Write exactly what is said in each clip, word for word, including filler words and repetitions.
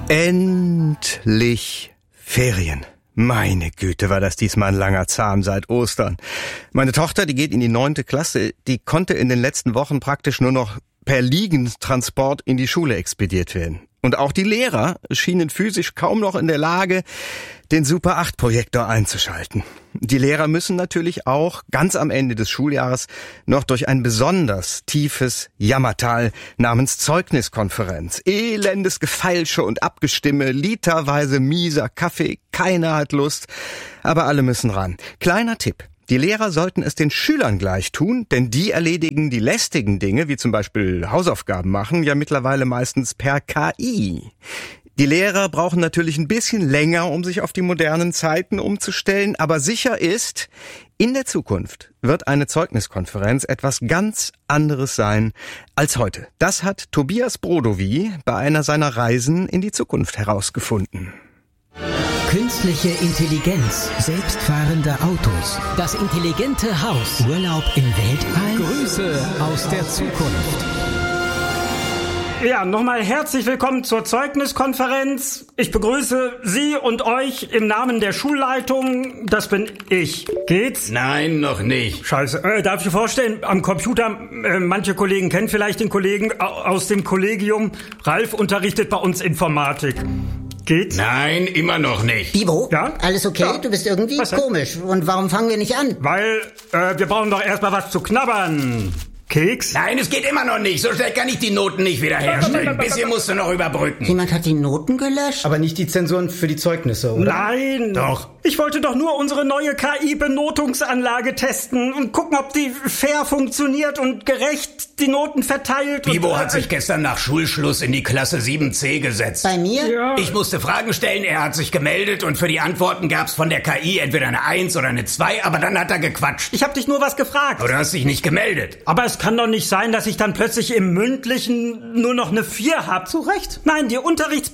Endlich Ferien. Meine Güte, war das diesmal ein langer Zahn seit Ostern. Meine Tochter, die geht in die neunte Klasse, die konnte in den letzten Wochen praktisch nur noch per Liegentransport in die Schule expediert werden. Und auch die Lehrer schienen physisch kaum noch in der Lage, den Super acht Projektor einzuschalten. Die Lehrer müssen natürlich auch ganz am Ende des Schuljahres noch durch ein besonders tiefes Jammertal namens Zeugniskonferenz. Elendes Gefeilsche und Abgestimme, literweise mieser Kaffee, keiner hat Lust, aber alle müssen ran. Kleiner Tipp. Die Lehrer sollten es den Schülern gleich tun, denn die erledigen die lästigen Dinge, wie zum Beispiel Hausaufgaben machen, ja mittlerweile meistens per K I. Die Lehrer brauchen natürlich ein bisschen länger, um sich auf die modernen Zeiten umzustellen, aber sicher ist, in der Zukunft wird eine Zeugniskonferenz etwas ganz anderes sein als heute. Das hat Tobias Brodowy bei einer seiner Reisen in die Zukunft herausgefunden. Künstliche Intelligenz, selbstfahrende Autos, das intelligente Haus, Urlaub im Weltall. Grüße aus der Zukunft. Ja, nochmal herzlich willkommen zur Zeugniskonferenz. Ich begrüße Sie und euch im Namen der Schulleitung. Das bin ich. Geht's? Nein, noch nicht. Scheiße. Äh, darf ich dir vorstellen, am Computer, äh, manche Kollegen kennen vielleicht den Kollegen aus dem Kollegium. Ralf unterrichtet bei uns Informatik. Geht's? Nein, immer noch nicht. Bibo? Ja? Alles okay? Ja. Du bist irgendwie Was denn? komisch. Und warum fangen wir nicht an? Weil, äh, wir brauchen doch erstmal was zu knabbern. Keks? Nein, es geht immer noch nicht. So schnell kann ich die Noten nicht wiederherstellen. Ein bisschen musst du noch überbrücken. Jemand hat die Noten gelöscht? Aber nicht die Zensuren für die Zeugnisse, oder? Nein. Doch. Ich wollte doch nur unsere neue K I-Benotungsanlage testen und gucken, ob die fair funktioniert und gerecht die Noten verteilt. Bibo und, hat sich gestern nach Schulschluss in die Klasse sieben C gesetzt. Bei mir? Ja. Ich musste Fragen stellen, er hat sich gemeldet und für die Antworten gab's von der K I entweder eine eins oder eine zwei, aber dann hat er gequatscht. Ich hab dich nur was gefragt. Aber du hast dich nicht gemeldet. Aber es kann doch nicht sein, dass ich dann plötzlich im Mündlichen nur noch eine vier hab. Zu Recht. Nein, die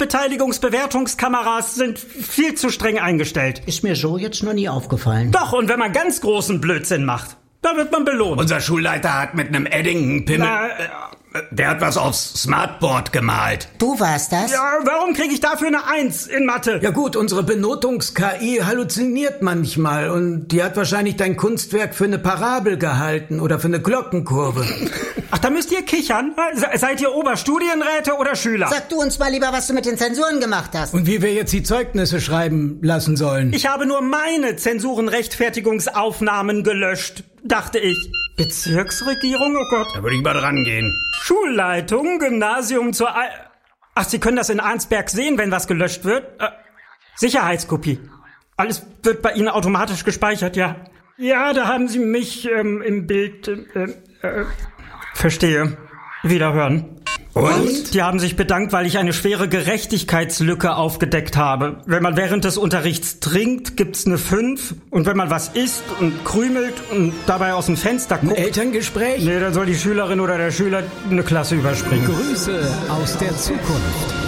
Unterrichtsbeteiligungsbewertungskameras sind viel zu streng eingestellt. Ist mir so jetzt noch nie aufgefallen. Doch, und wenn man ganz großen Blödsinn macht, da wird man belohnt. Unser Schulleiter hat mit einem Eddington-Pimmel... Na, äh, Der hat was aufs Smartboard gemalt. Du warst das? Ja, warum kriege ich dafür eine Eins in Mathe? Ja gut, unsere Benotungs-K I halluziniert manchmal und die hat wahrscheinlich dein Kunstwerk für eine Parabel gehalten oder für eine Glockenkurve. Ach, da müsst ihr kichern? Se- Seid ihr Oberstudienräte oder Schüler? Sag du uns mal lieber, was du mit den Zensuren gemacht hast. Und wie wir jetzt die Zeugnisse schreiben lassen sollen. Ich habe nur meine Zensurenrechtfertigungsaufnahmen gelöscht, dachte ich. Bezirksregierung? Oh Gott. Da würde ich mal dran gehen. Schulleitung, Gymnasium zur... Al Ach, Sie können das in Arnsberg sehen, wenn was gelöscht wird? Äh, Sicherheitskopie. Alles wird bei Ihnen automatisch gespeichert, ja. Ja, da haben Sie mich ähm, im Bild... Äh, äh, verstehe. Wiederhören. Und? Die haben sich bedankt, weil ich eine schwere Gerechtigkeitslücke aufgedeckt habe. Wenn man während des Unterrichts trinkt, gibt's eine fünf. Und wenn man was isst und krümelt und dabei aus dem Fenster Ein guckt... Elterngespräch? Nee, dann soll die Schülerin oder der Schüler eine Klasse überspringen. Grüße aus der Zukunft.